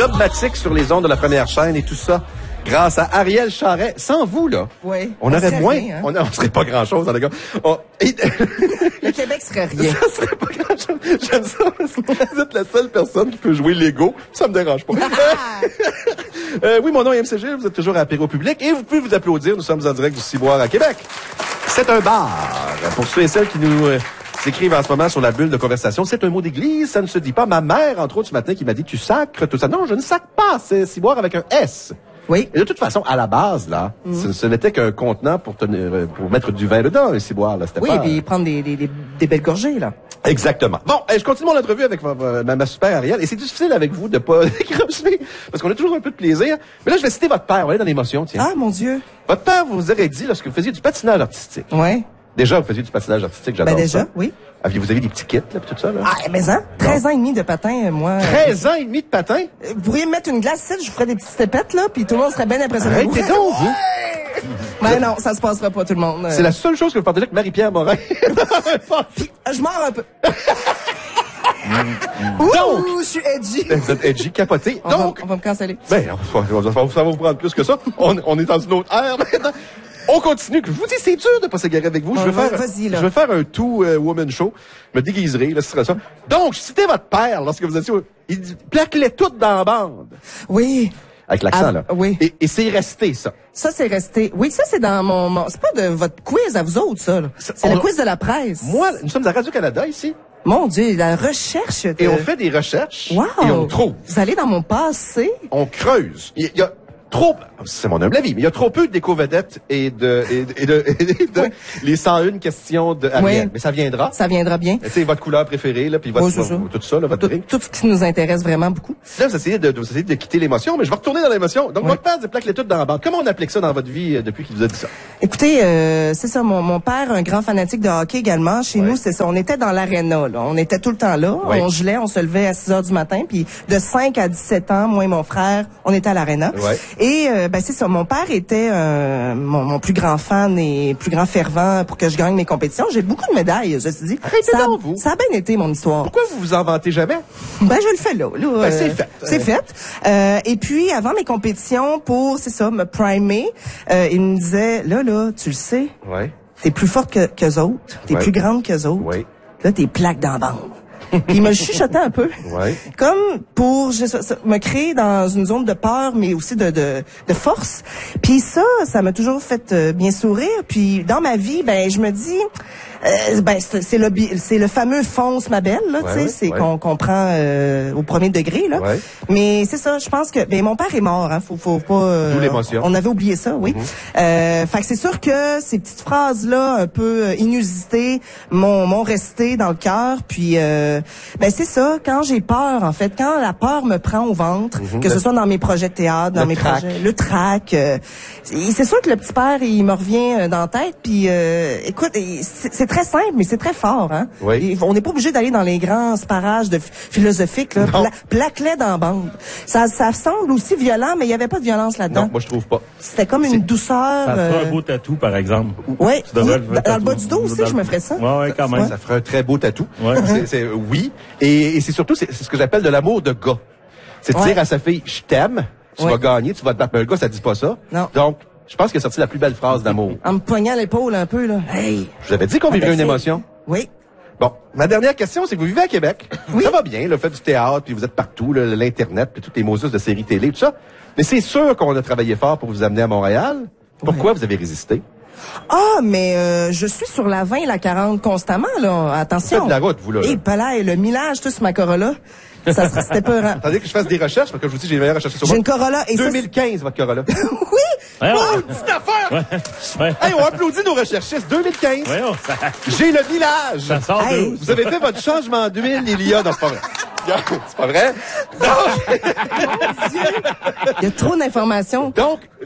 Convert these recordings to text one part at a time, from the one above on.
Jobmatique sur les ondes de la première chaîne et tout ça grâce à Ariel Charret. Sans vous, là, on aurait moins... Rien, hein? On serait pas grand-chose, les gars. Le Québec serait rien. Ça serait pas grand-chose. J'aime ça parce que vous êtes la seule personne qui peut jouer Lego. Ça me dérange pas. Oui, mon nom est MCG. Vous êtes toujours à l'apéro public et vous pouvez vous applaudir. Nous sommes en direct du Ciboire à Québec. C'est un bar. Pour ceux et celles qui nous... s'écrivent en ce moment sur la bulle de conversation. C'est un mot d'église, ça ne se dit pas. Ma mère, entre autres, ce matin, qui m'a dit, tu sacres tout ça. Non, je ne sacre pas, c'est ciboire avec un S. Oui. Et de toute façon, à la base, là, ce n'était qu'un contenant pour mettre du vin dedans, un ciboire, là. C'était oui, pas... et puis prendre des belles gorgées, là. Exactement. Bon, je continue mon entrevue avec ma super Ariel, et c'est difficile avec vous de pas décrocher, parce qu'on a toujours un peu de plaisir. Mais là, je vais citer votre père, on va aller dans l'émotion, tiens. Ah, mon Dieu. Votre père vous aurait dit, lorsque vous faisiez du patinage artistique. Ouais. Déjà, vous faisiez du patinage artistique, j'adore ça. Déjà, oui. Vous avez des petits kits, là, pis tout ça, là? Ah, mais hein? 13 ans et demi de patin, moi. 13 ans et demi de patin? Vous pourriez me mettre une glace ici, je vous ferais des petites stepettes, là, puis tout le monde serait bien impressionné. Arrêtez donc, vous! Mais non, ça se passera pas, tout le monde. C'est la seule chose que vous partagez avec Marie-Pierre Morin. Puis, je mords un peu. Donc, je suis edgy. Vous êtes edgy, capoté. Donc, on va me canceller. Ben, ça va vous prendre plus que ça. On est dans une autre ère, maintenant. On continue. Je vous dis, c'est dur de pas s'égarer avec vous. Je vais faire un two-woman show. Je me déguiserai, là, ce sera ça. Donc, je citais votre père lorsque vous étiez... Il dit, plaque-les toutes dans la bande. Oui. Avec l'accent, là. Oui. Et c'est resté, ça. Ça, c'est resté. Oui, ça, c'est dans mon... C'est pas de votre quiz à vous autres, ça, là. C'est le quiz de la presse. Moi, nous sommes à Radio-Canada, ici. Mon Dieu, la recherche. Et on fait des recherches. Wow. Et on trouve. Vous allez dans mon passé. On creuse. Il y a trop, c'est mon humble avis, mais il y a trop peu d'éco-vedettes et de les 101 questions de Ariel. Oui. Mais ça viendra. Ça viendra bien. C'est votre couleur préférée, là, puis tout ça, là, votre drink. Tout ce qui nous intéresse vraiment beaucoup. Là, vous essayez de quitter l'émotion, mais je vais retourner dans l'émotion. Donc, votre père dit plaque les toutes dans la bande. Comment on applique ça dans votre vie depuis qu'il vous a dit ça? Écoutez, c'est ça, mon père, un grand fanatique de hockey également. Chez nous, c'est ça. On était dans l'aréna, là. On était tout le temps là. On gelait, on se levait à 6 heures du matin, puis de 5 à 17 ans, moi et mon frère, on était à l'aréna. Et c'est ça, mon père était mon plus grand fan et plus grand fervent pour que je gagne mes compétitions. J'ai beaucoup de médailles, je me suis dit. Ça a bien été mon histoire. Pourquoi vous vous en vantez jamais? Je le fais là. C'est fait. C'est fait. Et puis, avant mes compétitions, pour, c'est ça, me primer, il me disait, là, tu le sais, t'es plus forte qu'eux autres, t'es plus grande qu'eux autres. Là, t'es plaque dans la bande. Puis il me chuchotait un peu. Comme pour me créer dans une zone de peur, mais aussi de force. Puis ça m'a toujours fait bien sourire. Puis dans ma vie, je me dis... c'est le fameux fonce ma belle, là, tu sais, c'est qu'on prend au premier degré, là. Mais c'est ça, je pense que mon père est mort, hein, faut pas d'où l'émotion. On avait oublié ça, oui. Fait que c'est sûr que ces petites phrases là un peu inusitées m'ont resté dans le cœur, puis c'est ça, quand j'ai peur en fait, quand la peur me prend au ventre, que ce soit dans mes projets de théâtre, dans mes projets, le trac, c'est sûr que le petit père il me revient dans la tête, puis écoute, c'est très simple, mais c'est très fort, hein. On n'est pas obligé d'aller dans les grands parages philosophiques, là. Plaque-les dans la bande. Ça semble aussi violent, mais il n'y avait pas de violence là-dedans. Non, moi je trouve pas. C'était comme une douceur. Ça ferait un beau tatou, par exemple. Oui. Dans le bas du dos aussi, je me ferais ça. Oui, quand même. Ça ferait un très beau tatou. Oui. Et c'est surtout, c'est ce que j'appelle de l'amour de gars. C'est de dire à sa fille, je t'aime, tu vas gagner, tu vas te battre. Mais le gars, ça dit pas ça. Non. Donc, je pense qu'il a sorti la plus belle phrase d'amour. En me poignant l'épaule un peu, là. Hey! Je vous avais dit qu'on vivrait une émotion. Oui. Bon, ma dernière question, c'est que vous vivez à Québec. Oui. Ça va bien, le fait du théâtre, puis vous êtes partout, l'Internet, puis toutes les mosus de séries télé, tout ça. Mais c'est sûr qu'on a travaillé fort pour vous amener à Montréal. Pourquoi vous avez résisté? Ah, mais je suis sur la 20 et la 40 constamment, là. Attention. Vous faites de la route, vous, là. Et le millage, tout sur ma Corolla. C'était peurant. Attendez que je fasse des recherches, parce que je vous dis, j'ai meilleur recherché sur moi. J'ai une Corolla. Et 2015, votre Corolla. Oui! Oh, petite affaire! Hey, on applaudit nos recherchistes. 2015. J'ai le village. Ça sort de où? Vous avez fait votre changement d'huile, il y a... Non, c'est pas vrai. C'est pas vrai? Il y a trop d'informations. Donc,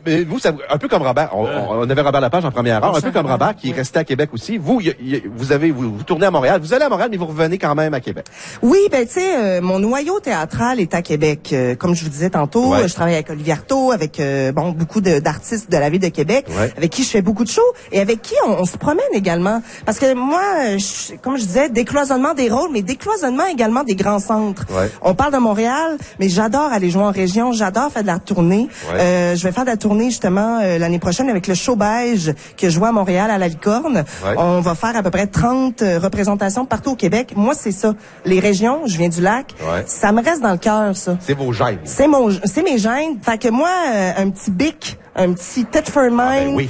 mais vous, ça, un peu comme Robert. On avait Robert Lapage en première heure, un peu comme Robert qui est resté à Québec aussi. Vous, vous tournez à Montréal. Vous allez à Montréal, mais vous revenez quand même à Québec. Oui, ben tu sais, mon noyau théâtral est à Québec. Comme je vous disais tantôt, je travaille avec Olivier Artaud, avec beaucoup d'artistes de la ville de Québec, avec qui je fais beaucoup de shows et avec qui on se promène également. Parce que moi, comme je disais, décloisonnement des rôles, mais décloisonnement également des grands centres. On parle de Montréal, mais j'adore aller jouer en région, j'adore faire de la tournée. Je vais faire de la tournée justement l'année prochaine avec le Show Beige que je joue à Montréal à la Licorne. On va faire à peu près 30 représentations partout au Québec. Moi, c'est ça. Les régions, je viens du lac, ça me reste dans le cœur, ça. C'est vos gènes. C'est mes gènes. Fait que moi, un petit bic, un petit Thetford Mine,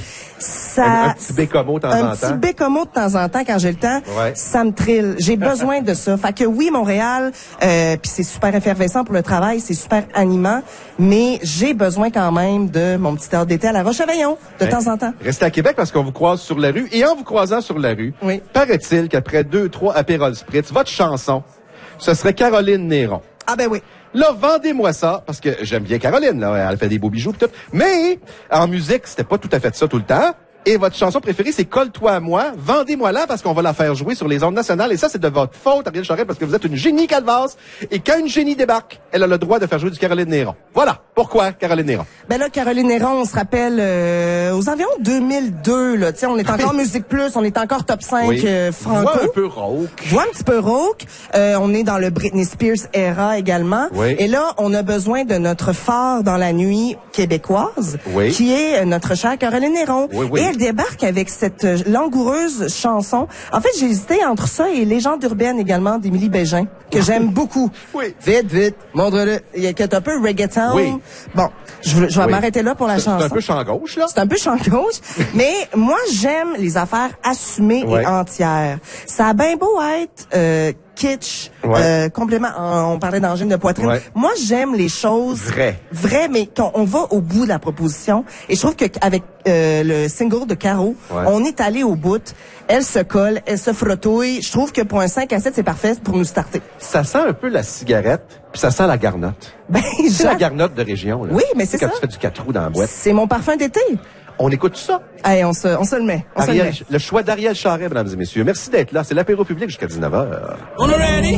un petit bécomo de temps en temps. Un petit bécomo de temps en temps quand j'ai le temps, ça me trille. J'ai besoin de ça. Fait que oui, Montréal, puis c'est super effervescent pour le travail, c'est super animant, mais j'ai besoin quand même de mon petit heure d'été à la Roche-Aveillon de temps en temps. Restez à Québec parce qu'on vous croise sur la rue. Et en vous croisant sur la rue, paraît-il qu'après 2-3 Aperol Spritz, votre chanson, ce serait Caroline Néron. Ah ben oui. Là, vendez-moi ça, parce que j'aime bien Caroline, là, elle fait des beaux bijoux pis tout. Mais, en musique, c'était pas tout à fait ça tout le temps. Et votre chanson préférée, c'est Colle-toi à moi. Vendez-moi-la parce qu'on va la faire jouer sur les ondes nationales. Et ça, c'est de votre faute, Ariel Charest, parce que vous êtes une génie calvasse. Et quand une génie débarque, elle a le droit de faire jouer du Caroline Néron. Voilà. Pourquoi Caroline Néron? Ben là, Caroline Néron, on se rappelle aux environs 2002, là. Tu sais, on est encore Musique Plus, on est encore top 5 franco. Voix un peu rauque. Voix un petit peu rauque. On est dans le Britney Spears era également. Et là, on a besoin de notre phare dans la nuit québécoise, qui est notre chère Caroline Néron. Et elle débarque avec cette langoureuse chanson. En fait, j'ai hésité entre ça et Légende urbaine également d'Émilie Bégin, que j'aime beaucoup. Vite, vite, montre-le. Il y a un peu reggaeton. Bon, je vais m'arrêter là pour la chanson. C'est un peu champ gauche, là. C'est un peu champ gauche. Mais moi, j'aime les affaires assumées et entières. Ça a bien beau être kitsch, complètement, on parlait d'angine de poitrine. Moi, j'aime les choses vraies, mais quand on va au bout de la proposition. Et je trouve qu'avec le single de Caro, on est allé au bout. Elle se colle, elle se frottouille. Je trouve que pour un 5 à 7, c'est parfait pour nous starter. Ça sent un peu la cigarette, puis ça sent la garnotte. Ben, c'est la garnotte de région, là. Oui, mais c'est ça. Quand tu fais du 4 roues dans la boîte. C'est mon parfum d'été. On écoute ça. Allez, on se le met. Le choix d'Ariel Charest, mesdames et messieurs. Merci d'être là. C'est l'apéro public jusqu'à 19h. On est ready?